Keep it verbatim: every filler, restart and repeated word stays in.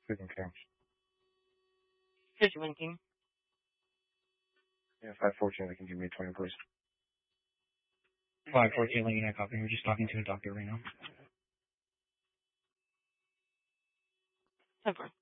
Freaking counts. Here's your winking. Yeah, five fourteen, they can give me a twenty, please. five fourteen, Lady Night Copy. We're just talking to a doctor right now. Ever.